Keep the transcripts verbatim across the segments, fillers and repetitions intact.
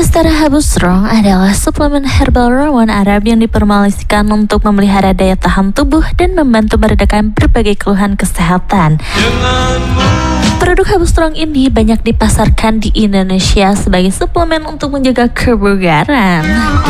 Sabastara Habu Strong adalah suplemen herbal ramuan Arab yang dipromosikan untuk memelihara daya tahan tubuh dan membantu meredakan berbagai keluhan kesehatan. Produk Habu Strong ini banyak dipasarkan di Indonesia sebagai suplemen untuk menjaga kebugaran.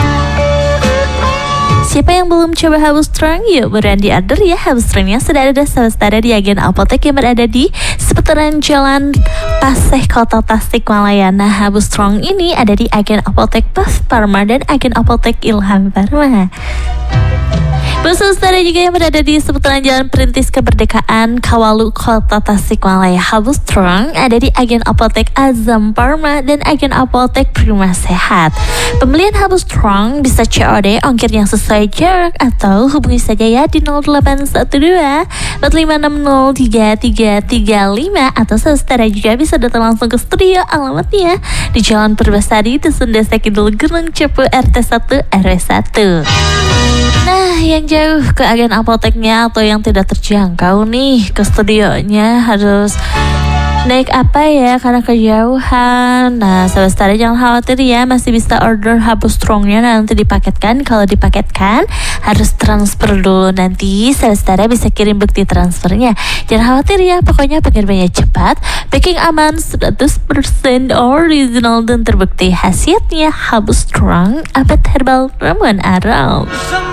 Siapa yang belum coba Habu Strong? Yuk buruan di order ya. Habu Strongnya sudah ada Sabastara di agen apotek yang berada di seputaran Jalan Paseh, Kota Tasikmalaya. Nah, Habu Strong ini ada di agen apotek Pas Pharma dan agen apotek Ilham Pharma. Sabastara juga yang berada di seputaran Jalan Perintis Kemerdekaan, Kawalu, Kota Tasikmalaya. Habu Strong ada di agen apotek Azam Pharma dan agen apotek Prima Sehat. Pembelian Habu Strong bisa C O D ongkir yang sesuai jarak atau hubungi saja ya di nol delapan satu dua empat lima enam nol tiga tiga tiga lima atau Sabastara juga bisa datang langsung ke studio. Alamatnya di Jalan Purbasari, Dusun Desa Kidul, Gunung Cepu, R T satu R W satu. Nah, yang jauh ke agen apoteknya atau yang tidak terjangkau nih ke studionya harus naik apa ya karena kejauhan. Nah, Sabastara jangan khawatir ya, masih bisa order Habu Strongnya nanti dipaketkan. Kalau dipaketkan harus transfer dulu, nanti Sabastara bisa kirim bukti transfernya. Jangan khawatir ya, pokoknya pengirimannya cepat, packing aman, seratus persen original dan terbukti. Khasiatnya Habu Strong, obat herbal ramuan Arab.